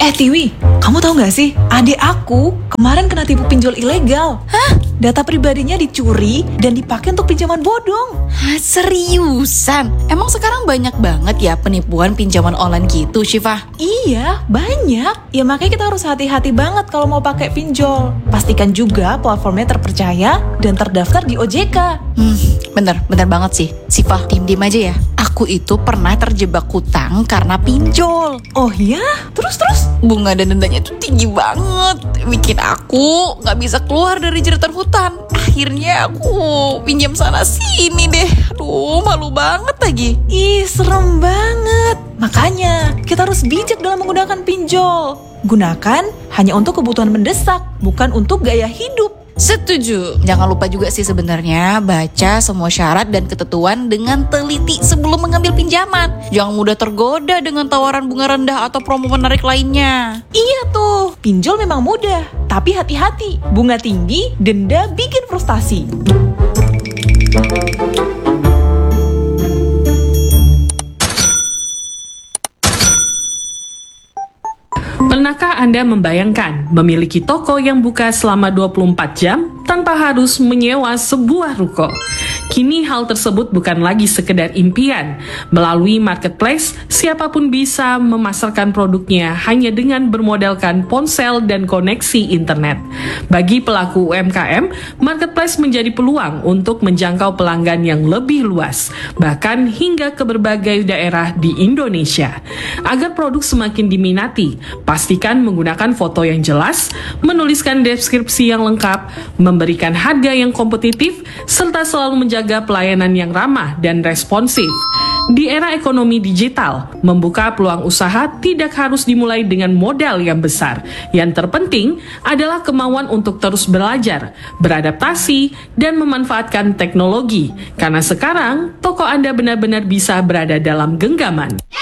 Tiwi, kamu tahu nggak sih? Adik aku kemarin kena tipu pinjol ilegal. Hah? Data pribadinya dicuri dan dipakai untuk pinjaman bodong. Hah, seriusan? Emang sekarang banyak banget ya penipuan pinjaman online gitu, Syifa? Iya, banyak. Ya makanya kita harus hati-hati banget kalau mau pakai pinjol. Pastikan juga platformnya terpercaya dan terdaftar di OJK. Bener banget sih. Syifa, diem-diem aja ya. Aku itu pernah terjebak hutang karena pinjol. Oh ya? Terus? Bunga dan dendanya tuh tinggi banget, bikin aku gak bisa keluar dari jeratan hutang. Akhirnya aku pinjam sana sini deh. Aduh, malu banget lagi. Ih, serem banget. Makanya, kita harus bijak dalam menggunakan pinjol. Gunakan hanya untuk kebutuhan mendesak, bukan untuk gaya hidup. Setuju. Jangan lupa juga sih sebenarnya baca semua syarat dan ketentuan dengan teliti sebelum mengambil pinjaman. Jangan mudah tergoda dengan tawaran bunga rendah atau promo menarik lainnya. Iya tuh, pinjol memang mudah, tapi hati-hati. Bunga tinggi, denda bikin frustasi. Pernahkah Anda membayangkan memiliki toko yang buka selama 24 jam tanpa harus menyewa sebuah ruko? Kini hal tersebut bukan lagi sekedar impian. Melalui marketplace, siapapun bisa memasarkan produknya hanya dengan bermodalkan ponsel dan koneksi internet. Bagi pelaku UMKM, marketplace menjadi peluang untuk menjangkau pelanggan yang lebih luas, bahkan hingga ke berbagai daerah di Indonesia. Agar produk semakin diminati, pastikan menggunakan foto yang jelas, menuliskan deskripsi yang lengkap, memberikan harga yang kompetitif, serta selalu menjaga pelayanan yang ramah dan responsif. Di era ekonomi digital, membuka peluang usaha tidak harus dimulai dengan modal yang besar. Yang terpenting adalah kemauan untuk terus belajar, beradaptasi, dan memanfaatkan teknologi. Karena sekarang, toko Anda benar-benar bisa berada dalam genggaman.